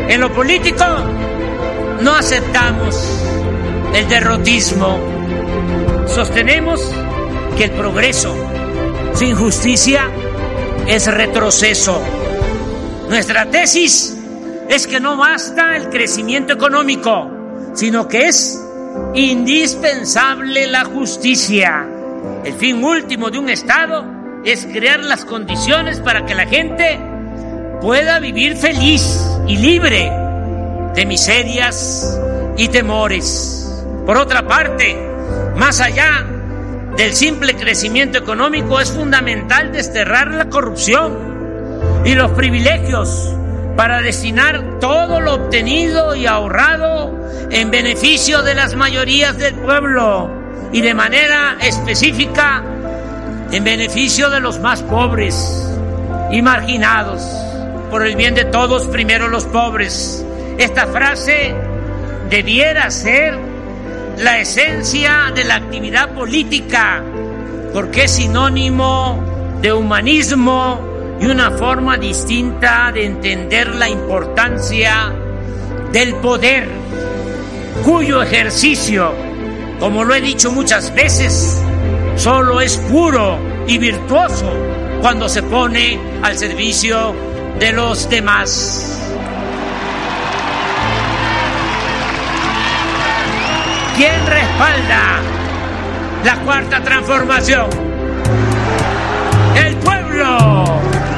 En lo político no aceptamos el derrotismo. Sostenemos que el progreso sin justicia es retroceso. Nuestra tesis es que no basta el crecimiento económico, sino que es indispensable la justicia. El fin último de un Estado es crear las condiciones para que la gente pueda vivir feliz y libre de miserias y temores. Por otra parte, más allá del simple crecimiento económico, es fundamental desterrar la corrupción y los privilegios para destinar todo lo obtenido y ahorrado en beneficio de las mayorías del pueblo y de manera específica en beneficio de los más pobres y marginados. Por el bien de todos, primero los pobres. Esta frase debiera ser la esencia de la actividad política, porque es sinónimo de humanismo y una forma distinta de entender la importancia del poder, cuyo ejercicio, como lo he dicho muchas veces, solo es puro y virtuoso cuando se pone al servicio de los demás. ¿Quién respalda la cuarta transformación? ¡El pueblo!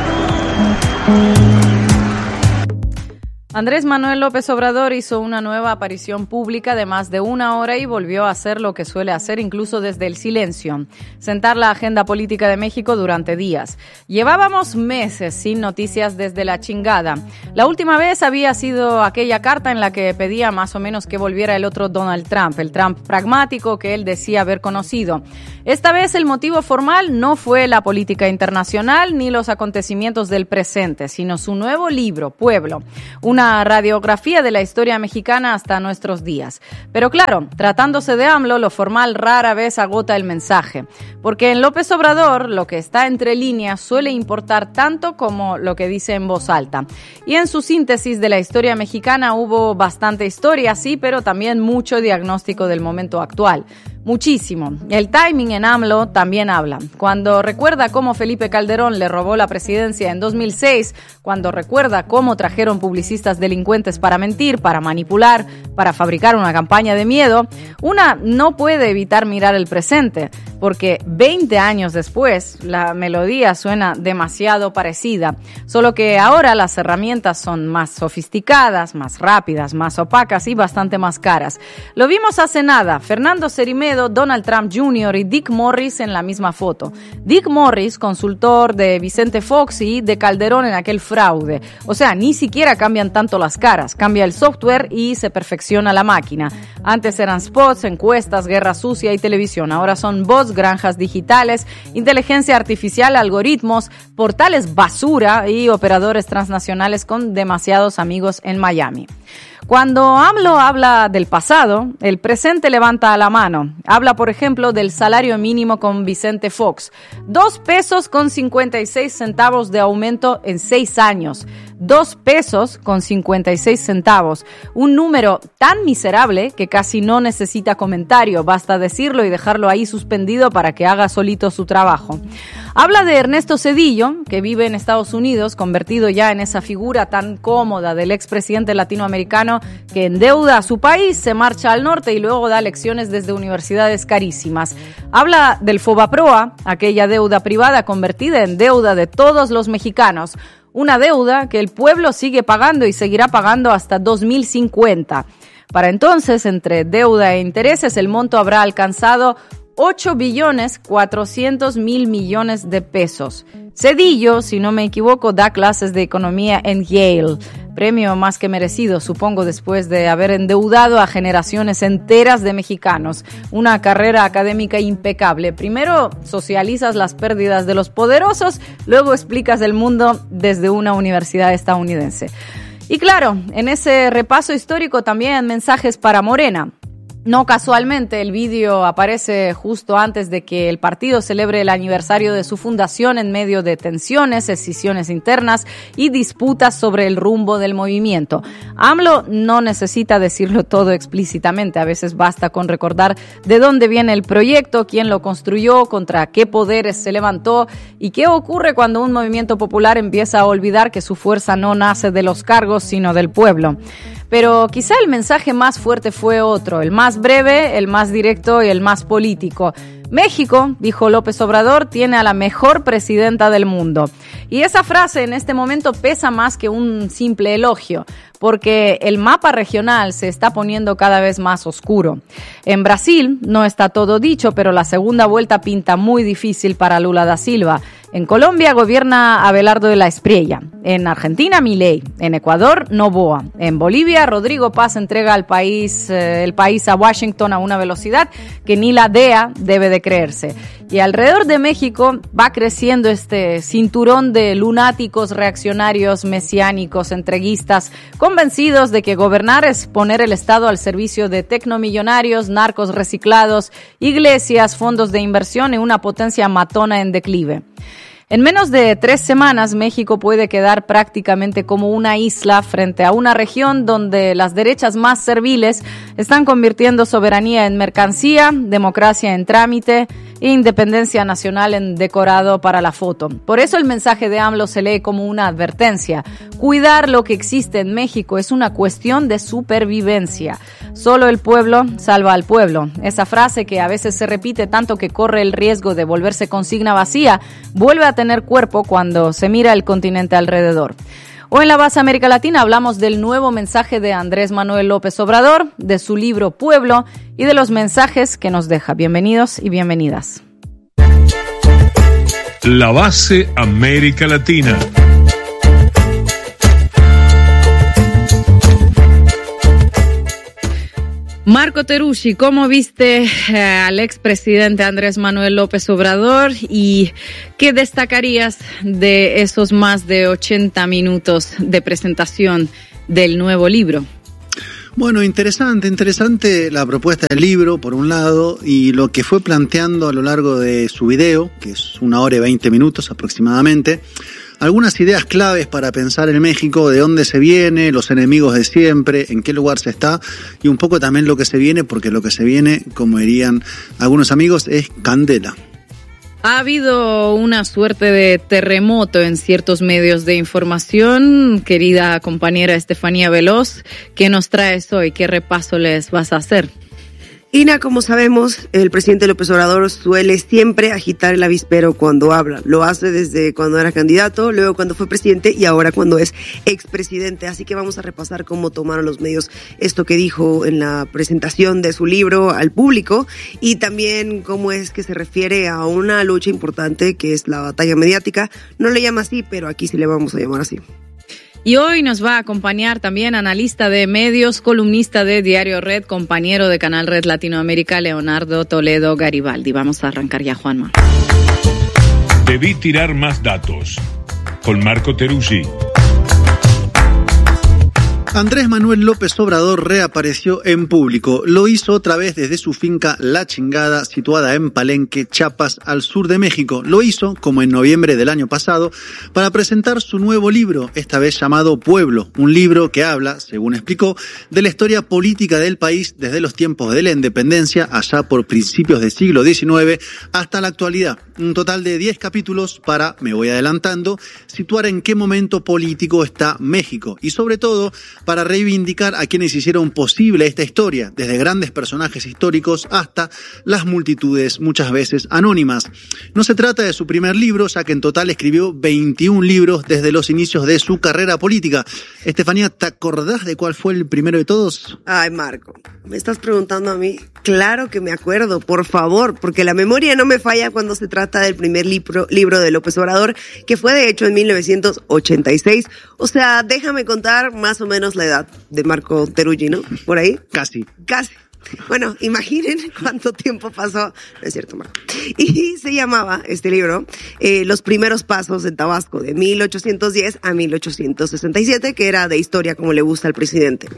Andrés Manuel López Obrador hizo una nueva aparición pública de más de una hora y volvió a hacer lo que suele hacer incluso desde el silencio, sentar la agenda política de México durante días. Llevábamos meses sin noticias desde la chingada. La última vez había sido aquella carta en la que pedía más o menos que volviera el otro Donald Trump, el Trump pragmático que él decía haber conocido. Esta vez el motivo formal no fue la política internacional ni los acontecimientos del presente, sino su nuevo libro, Pueblo, una radiografía de la historia mexicana hasta nuestros días. Pero claro, tratándose de AMLO, lo formal rara vez agota el mensaje, porque en López Obrador lo que está entre líneas suele importar tanto como lo que dice en voz alta. Y en su síntesis de la historia mexicana hubo bastante historia, sí, pero también mucho diagnóstico del momento actual. Muchísimo. El timing en AMLO también habla. Cuando recuerda cómo Felipe Calderón le robó la presidencia en 2006, cuando recuerda cómo trajeron publicistas delincuentes para mentir, para manipular, para fabricar una campaña de miedo, una no puede evitar mirar el presente, porque 20 años después la melodía suena demasiado parecida, solo que ahora las herramientas son más sofisticadas, más rápidas, más opacas y bastante más caras. Lo vimos hace nada, Fernando Cermeño, Donald Trump Jr. y Dick Morris en la misma foto. Dick Morris, consultor de Vicente Fox y de Calderón en aquel fraude. O sea, ni siquiera cambian tanto las caras, cambia el software y se perfecciona la máquina. Antes eran spots, encuestas, guerra sucia y televisión. Ahora son bots, granjas digitales, inteligencia artificial, algoritmos, portales basura y operadores transnacionales con demasiados amigos en Miami. Cuando AMLO habla del pasado, el presente levanta la mano. Habla, por ejemplo, del salario mínimo con Vicente Fox. 2 pesos con 56 centavos de aumento en 6 años. 2 pesos con 56 centavos. Un número tan miserable que casi no necesita comentario. Basta decirlo y dejarlo ahí suspendido para que haga solito su trabajo. Habla de Ernesto Zedillo, que vive en Estados Unidos, convertido ya en esa figura tan cómoda del expresidente latinoamericano que endeuda a su país, se marcha al norte y luego da lecciones desde universidades carísimas. Habla del Fobaproa, aquella deuda privada convertida en deuda de todos los mexicanos. Una deuda que el pueblo sigue pagando y seguirá pagando hasta 2050. Para entonces, entre deuda e intereses, el monto habrá alcanzado 8.400.000.000.000 de pesos. Zedillo, si no me equivoco, da clases de economía en Yale. Premio más que merecido, supongo, después de haber endeudado a generaciones enteras de mexicanos. Una carrera académica impecable. Primero socializas las pérdidas de los poderosos, luego explicas el mundo desde una universidad estadounidense. Y claro, en ese repaso histórico también mensajes para Morena. No casualmente, el vídeo aparece justo antes de que el partido celebre el aniversario de su fundación en medio de tensiones, escisiones internas y disputas sobre el rumbo del movimiento. AMLO no necesita decirlo todo explícitamente, a veces basta con recordar de dónde viene el proyecto, quién lo construyó, contra qué poderes se levantó y qué ocurre cuando un movimiento popular empieza a olvidar que su fuerza no nace de los cargos, sino del pueblo. Pero quizá el mensaje más fuerte fue otro, el más breve, el más directo y el más político. México, dijo López Obrador, tiene a la mejor presidenta del mundo. Y esa frase en este momento pesa más que un simple elogio, porque el mapa regional se está poniendo cada vez más oscuro. En Brasil no está todo dicho, pero la segunda vuelta pinta muy difícil para Lula da Silva. En Colombia gobierna Abelardo de la Espriella. En Argentina, Milei. En Ecuador, Noboa. En Bolivia, Rodrigo Paz entrega el país a Washington a una velocidad que ni la DEA debe de creerse. Y alrededor de México va creciendo este cinturón de lunáticos, reaccionarios, mesiánicos, entreguistas, convencidos de que gobernar es poner el Estado al servicio de tecnomillonarios, narcos reciclados, iglesias, fondos de inversión y una potencia matona en declive. En menos de 3 semanas, México puede quedar prácticamente como una isla frente a una región donde las derechas más serviles están convirtiendo soberanía en mercancía, democracia en trámite e independencia nacional en decorado para la foto. Por eso el mensaje de AMLO se lee como una advertencia. Cuidar lo que existe en México es una cuestión de supervivencia. Solo el pueblo salva al pueblo. Esa frase que a veces se repite tanto que corre el riesgo de volverse consigna vacía, vuelve a tener cuerpo cuando se mira el continente alrededor. Hoy en la Base América Latina hablamos del nuevo mensaje de Andrés Manuel López Obrador, de su libro Pueblo y de los mensajes que nos deja. Bienvenidos y bienvenidas. La Base América Latina. Marco Teruggi, ¿cómo viste al expresidente Andrés Manuel López Obrador y qué destacarías de esos más de 80 minutos de presentación del nuevo libro? Bueno, interesante la propuesta del libro, por un lado, y lo que fue planteando a lo largo de su video, que es 1 hora y 20 minutos aproximadamente. Algunas ideas claves para pensar en México, de dónde se viene, los enemigos de siempre, en qué lugar se está y un poco también lo que se viene, porque lo que se viene, como dirían algunos amigos, es candela. Ha habido una suerte de terremoto en ciertos medios de información. Querida compañera Estefanía Veloz, ¿qué nos traes hoy? ¿Qué repaso les vas a hacer? Ina, como sabemos, el presidente López Obrador suele siempre agitar el avispero cuando habla. Lo hace desde cuando era candidato, luego cuando fue presidente y ahora cuando es expresidente. Así que vamos a repasar cómo tomaron los medios esto que dijo en la presentación de su libro al público y también cómo es que se refiere a una lucha importante que es la batalla mediática. No le llama así, pero aquí sí le vamos a llamar así. Y hoy nos va a acompañar también analista de medios, columnista de Diario Red, compañero de Canal Red Latinoamérica, Leonardo Toledo Garibaldi. Vamos a arrancar ya, Juanma. Debí tirar más datos. Con Marco Teruggi. Andrés Manuel López Obrador reapareció en público. Lo hizo otra vez desde su finca La Chingada, situada en Palenque, Chiapas, al sur de México. Lo hizo, como en noviembre del año pasado, para presentar su nuevo libro, esta vez llamado Pueblo, un libro que habla, según explicó, de la historia política del país desde los tiempos de la independencia, allá por principios del siglo XIX, hasta la actualidad. Un total de 10 capítulos para, me voy adelantando, situar en qué momento político está México y sobre todo para reivindicar a quienes hicieron posible esta historia, desde grandes personajes históricos hasta las multitudes muchas veces anónimas. No se trata de su primer libro, ya que en total escribió 21 libros desde los inicios de su carrera política. Estefanía, ¿te acordás de cuál fue el primero de todos? Ay, Marco, me estás preguntando a mí. Claro que me acuerdo, por favor, porque la memoria no me falla cuando se trata del primer libro de López Obrador, que fue de hecho en 1986. O sea, déjame contar más o menos la edad de Marco Teruggi, ¿no? ¿Por ahí? Casi. Bueno, imaginen cuánto tiempo pasó, no es cierto, Marco. Y se llamaba este libro Los primeros pasos en Tabasco, de 1810 a 1867, que era de historia como le gusta al presidente.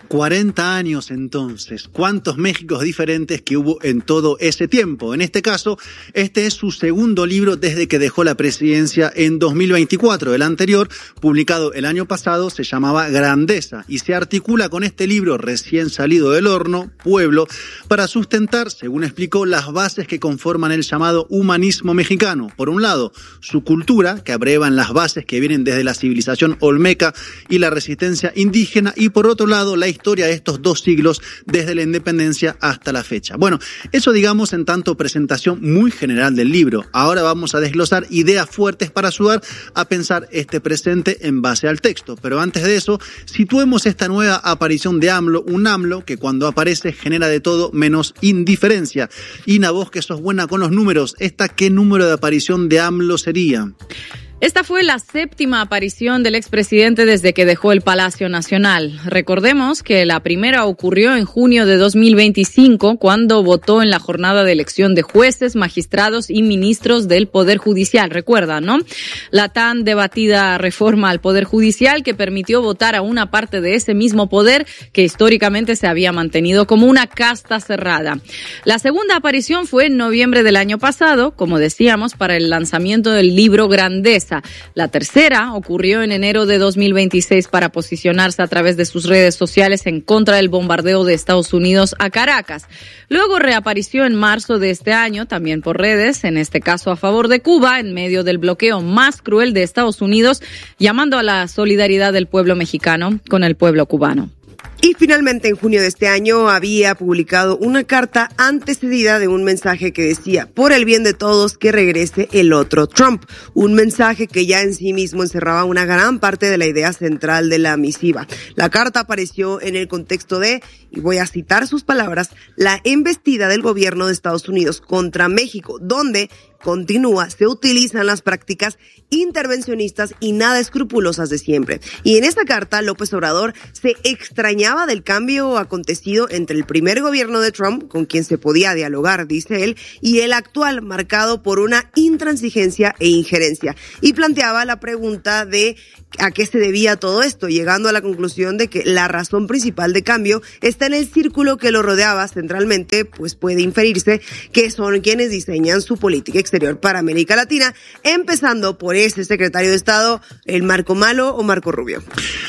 40 años entonces. ¿Cuántos Méxicos diferentes que hubo en todo ese tiempo? En este caso, este es su segundo libro desde que dejó la presidencia en 2024. El anterior, publicado el año pasado, se llamaba Grandeza y se articula con este libro recién salido del horno, Pueblo, para sustentar, según explicó, las bases que conforman el llamado humanismo mexicano. Por un lado, su cultura, que abrevan las bases que vienen desde la civilización olmeca y la resistencia indígena, y por otro lado, la historia de estos 2 siglos desde la independencia hasta la fecha. Bueno, eso digamos en tanto presentación muy general del libro. Ahora vamos a desglosar ideas fuertes para ayudar a pensar este presente en base al texto. Pero antes de eso, situemos esta nueva aparición de AMLO, un AMLO que cuando aparece genera de todo menos indiferencia. Ina, vos que sos buena con los números, ¿esta qué número de aparición de AMLO sería? Esta fue la 7ª aparición del expresidente desde que dejó el Palacio Nacional. Recordemos que la primera ocurrió en junio de 2025, cuando votó en la jornada de elección de jueces, magistrados y ministros del Poder Judicial. Recuerdan, ¿no? La tan debatida reforma al Poder Judicial que permitió votar a una parte de ese mismo poder que históricamente se había mantenido como una casta cerrada. La segunda aparición fue en noviembre del año pasado, como decíamos, para el lanzamiento del libro Grandeza. La tercera ocurrió en enero de 2026 para posicionarse a través de sus redes sociales en contra del bombardeo de Estados Unidos a Caracas. Luego reapareció en marzo de este año, también por redes, en este caso a favor de Cuba, en medio del bloqueo más cruel de Estados Unidos, llamando a la solidaridad del pueblo mexicano con el pueblo cubano. Y finalmente, en junio de este año, había publicado una carta antecedida de un mensaje que decía: por el bien de todos, que regrese el otro Trump. Un mensaje que ya en sí mismo encerraba una gran parte de la idea central de la misiva. La carta apareció en el contexto de, y voy a citar sus palabras, la embestida del gobierno de Estados Unidos contra México, donde continúa, se utilizan las prácticas intervencionistas y nada escrupulosas de siempre. Y en esta carta, López Obrador se extrañaba del cambio acontecido entre el primer gobierno de Trump, con quien se podía dialogar, dice él, y el actual, marcado por una intransigencia e injerencia. Y planteaba la pregunta de a qué se debía todo esto, llegando a la conclusión de que la razón principal de cambio está en el círculo que lo rodeaba centralmente, pues puede inferirse que son quienes diseñan su política exterior para América Latina, empezando por ese secretario de Estado, el Marco Malo o Marco Rubio.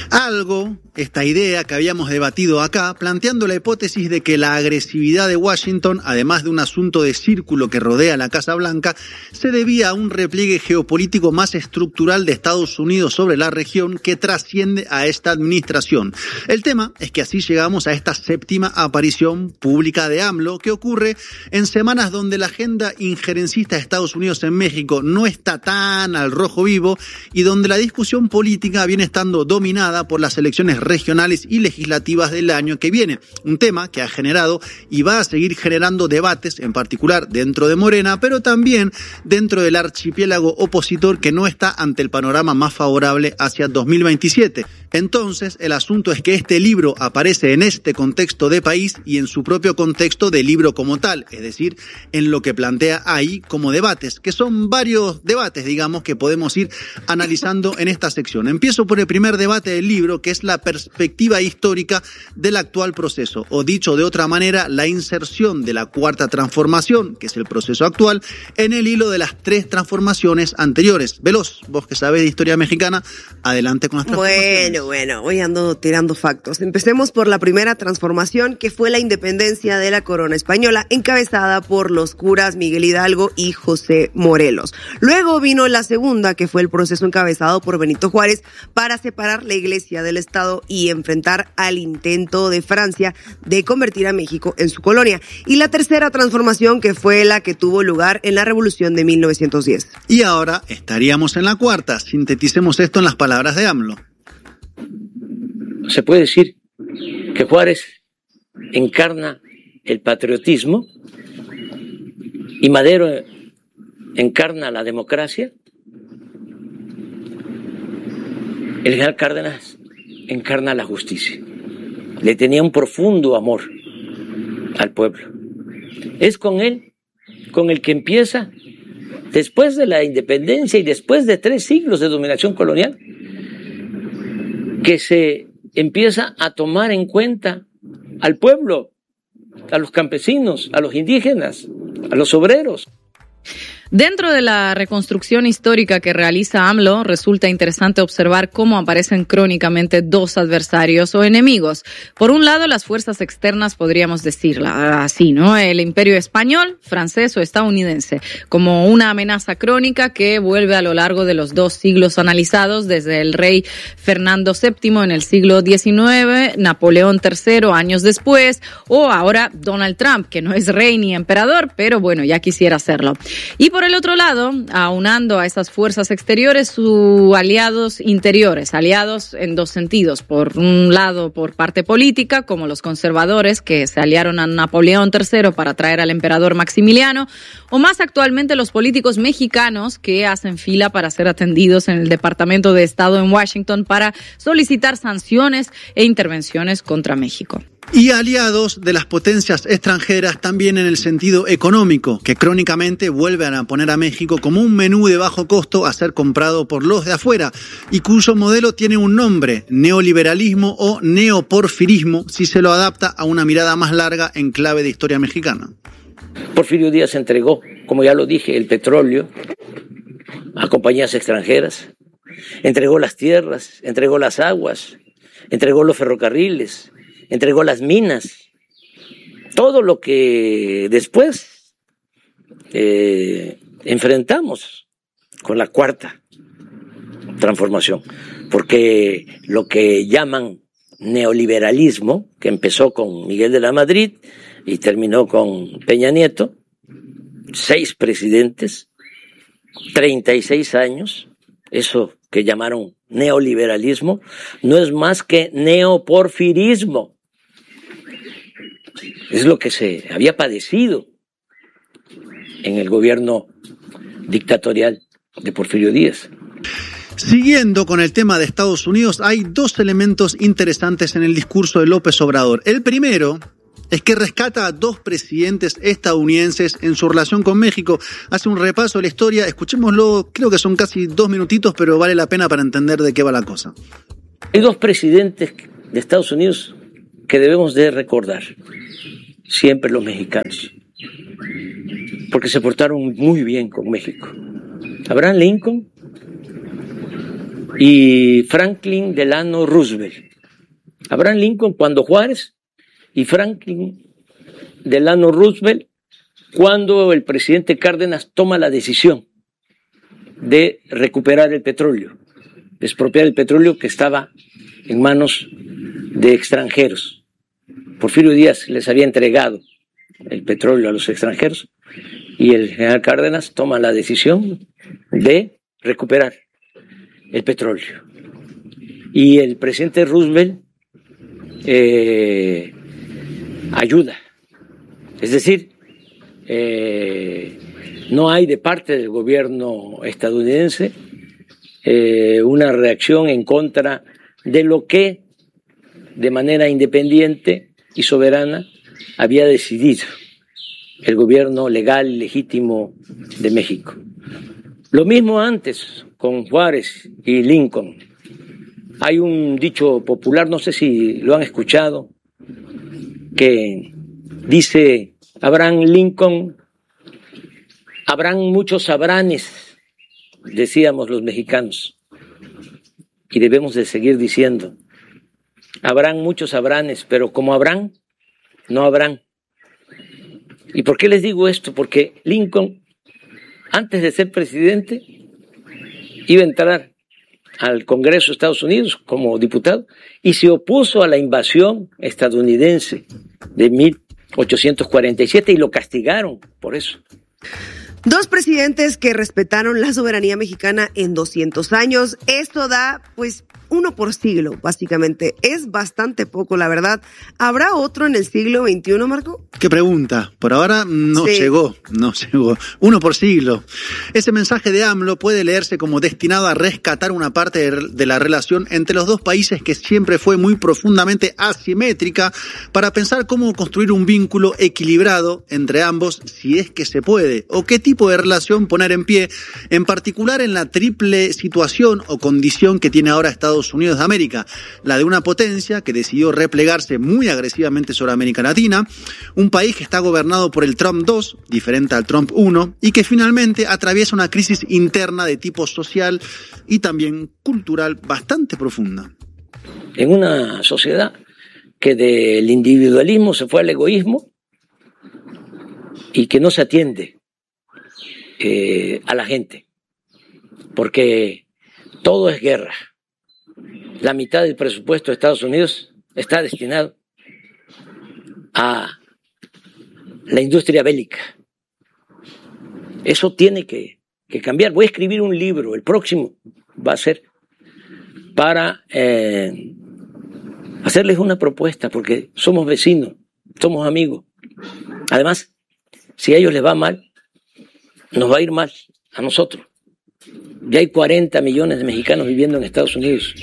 Esta idea que habíamos debatido acá, planteando la hipótesis de que la agresividad de Washington, además de un asunto de círculo que rodea la Casa Blanca, se debía a un repliegue geopolítico más estructural de Estados Unidos sobre la región que trasciende a esta administración. El tema es que así llegamos a esta 7ª aparición pública de AMLO, que ocurre en semanas donde la agenda injerencista de Estados Unidos en México no está tan al rojo vivo y donde la discusión política viene estando dominada por las elecciones regionales y legislativas del año que viene. Un tema que ha generado y va a seguir generando debates, en particular dentro de Morena, pero también dentro del archipiélago opositor que no está ante el panorama más favorable hacia 2027. Entonces, el asunto es que este libro aparece en este contexto de país y en su propio contexto de libro como tal, es decir, en lo que plantea ahí como debates, que son varios debates, digamos, que podemos ir analizando en esta sección. Empiezo por el primer debate del libro, que es la perspectiva histórica del actual proceso, o dicho de otra manera, la inserción de la cuarta transformación, que es el proceso actual, en el hilo de las 3 transformaciones anteriores. Veloz, vos que sabés de historia mexicana, adelante con las transformaciones. Bueno, hoy ando tirando factos. Empecemos por la primera transformación, que fue la independencia de la corona española, encabezada por los curas Miguel Hidalgo y José Morelos. Luego vino la segunda, que fue el proceso encabezado por Benito Juárez para separar la iglesia del Estado y enfrentar al intento de Francia de convertir a México en su colonia. Y la tercera transformación, que fue la que tuvo lugar en la Revolución de 1910. Y ahora estaríamos en la cuarta. Sinteticemos esto en las palabras de AMLO. Se puede decir que Juárez encarna el patriotismo y Madero encarna la democracia. El general Cárdenas encarna la justicia. Le tenía un profundo amor al pueblo. Es con él con el que empieza, después de la independencia y después de 3 siglos de dominación colonial, que se empieza a tomar en cuenta al pueblo, a los campesinos, a los indígenas, a los obreros. Dentro de la reconstrucción histórica que realiza AMLO, resulta interesante observar cómo aparecen crónicamente 2 adversarios o enemigos. Por un lado, las fuerzas externas, podríamos decirla así, ¿no? El imperio español, francés o estadounidense, como una amenaza crónica que vuelve a lo largo de los 2 siglos analizados, desde el rey Fernando VII en el siglo XIX, Napoleón III años después, o ahora Donald Trump, que no es rey ni emperador, pero bueno, ya quisiera serlo. Y por el otro lado, aunando a esas fuerzas exteriores, sus aliados interiores, aliados en 2 sentidos. Por un lado, por parte política, como los conservadores que se aliaron a Napoleón III para traer al emperador Maximiliano, o más actualmente los políticos mexicanos que hacen fila para ser atendidos en el Departamento de Estado en Washington para solicitar sanciones e intervenciones contra México. Y aliados de las potencias extranjeras también en el sentido económico, que crónicamente vuelven a poner a México como un menú de bajo costo a ser comprado por los de afuera, y cuyo modelo tiene un nombre: neoliberalismo o neoporfirismo, si se lo adapta a una mirada más larga en clave de historia mexicana. Porfirio Díaz entregó, como ya lo dije, el petróleo a compañías extranjeras, entregó las tierras, entregó las aguas, entregó los ferrocarriles, entregó las minas, todo lo que después enfrentamos con la Cuarta Transformación, porque lo que llaman neoliberalismo, que empezó con Miguel de la Madrid y terminó con Peña Nieto, 6 presidentes, 36 años, eso que llamaron neoliberalismo, no es más que neoporfirismo. Es lo que se había padecido en el gobierno dictatorial de Porfirio Díaz. Siguiendo con el tema de Estados Unidos, hay 2 elementos interesantes en el discurso de López Obrador. El primero es que rescata a 2 presidentes estadounidenses en su relación con México. Hace un repaso de la historia, escuchémoslo, creo que son casi 2 minutitos, pero vale la pena para entender de qué va la cosa. Hay 2 presidentes de Estados Unidos que debemos de recordar, siempre los mexicanos, porque se portaron muy bien con México. Abraham Lincoln y Franklin Delano Roosevelt. Abraham Lincoln cuando Juárez y Franklin Delano Roosevelt cuando el presidente Cárdenas toma la decisión de recuperar el petróleo, de expropiar el petróleo que estaba en manos de extranjeros. Porfirio Díaz les había entregado el petróleo a los extranjeros y el general Cárdenas toma la decisión de recuperar el petróleo. Y el presidente Roosevelt ayuda. Es decir, no hay de parte del gobierno estadounidense una reacción en contra de lo que de manera independiente y soberana había decidido el gobierno legal y legítimo de México. Lo mismo antes con Juárez y Lincoln. Hay un dicho popular, no sé si lo han escuchado, que dice Abraham Lincoln: habrán muchos Abranes, decíamos los mexicanos, y debemos de seguir diciendo, habrán muchos Abranes, pero como Abraham, no habrán. ¿Y por qué les digo esto? Porque Lincoln, antes de ser presidente, iba a entrar al Congreso de Estados Unidos como diputado y se opuso a la invasión estadounidense de 1847 y lo castigaron por eso. Dos presidentes que respetaron la soberanía mexicana en 200 años. Esto da, pues, uno por siglo, básicamente. Es bastante poco, la verdad. ¿Habrá otro en el siglo XXI, Marco? ¿Qué pregunta? Por ahora no llegó. Uno por siglo. Ese mensaje de AMLO puede leerse como destinado a rescatar una parte de la relación entre los dos países que siempre fue muy profundamente asimétrica, para pensar cómo construir un vínculo equilibrado entre ambos, si es que se puede, o qué tipo de relación poner en pie, en particular en la triple situación o condición que tiene ahora Estados Unidos de América, la de una potencia que decidió replegarse muy agresivamente sobre América Latina, un país que está gobernado por el Trump 2, diferente al Trump 1, y que finalmente atraviesa una crisis interna de tipo social y también cultural bastante profunda. En una sociedad que del individualismo se fue al egoísmo y que no se atiende a la gente, porque todo es guerra. La mitad del presupuesto de Estados Unidos está destinado a la industria bélica. Eso tiene que cambiar. Voy a escribir un libro, el próximo va a ser para hacerles una propuesta, porque somos vecinos, somos amigos. Además, si a ellos les va mal, nos va a ir mal a nosotros. Ya hay 40 millones de mexicanos viviendo en Estados Unidos.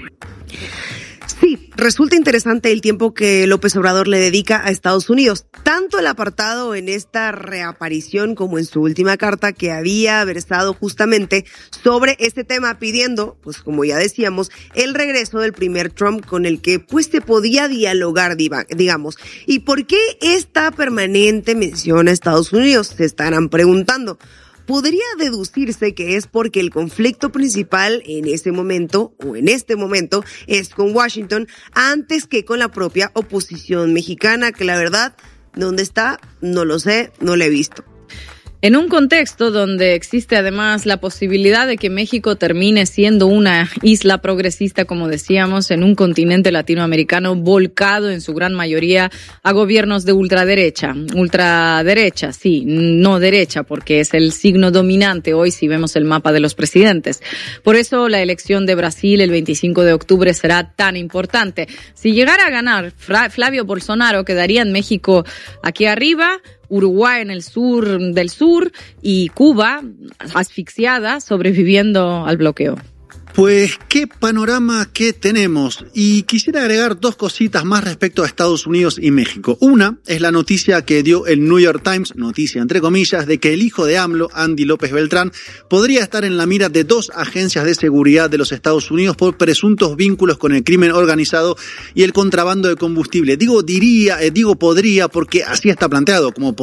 Sí, resulta interesante el tiempo que López Obrador le dedica a Estados Unidos, tanto el apartado en esta reaparición como en su última carta, que había versado justamente sobre este tema, pidiendo, pues como ya decíamos, el regreso del primer Trump con el que pues se podía dialogar, digamos. ¿Y por qué esta permanente mención a Estados Unidos? Se estarán preguntando. Podría deducirse que es porque el conflicto principal en ese momento, o en este momento, es con Washington, antes que con la propia oposición mexicana, que la verdad, ¿dónde está? No lo sé, no lo he visto. En un contexto donde existe además la posibilidad de que México termine siendo una isla progresista, como decíamos, en un continente latinoamericano volcado en su gran mayoría a gobiernos de ultraderecha, sí, no derecha, porque es el signo dominante hoy si vemos el mapa de los presidentes. Por eso la elección de Brasil el 25 de octubre será tan importante. Si llegara a ganar Flavio Bolsonaro, quedaría en México aquí arriba, Uruguay en el sur del sur y Cuba asfixiada sobreviviendo al bloqueo. Pues qué panorama que tenemos, y quisiera agregar dos cositas más respecto a Estados Unidos y México. Una es la noticia que dio el New York Times, noticia entre comillas, de que el hijo de AMLO, Andy López Beltrán, podría estar en la mira de dos agencias de seguridad de los Estados Unidos por presuntos vínculos con el crimen organizado y el contrabando de combustible. Digo podría porque así está planteado, como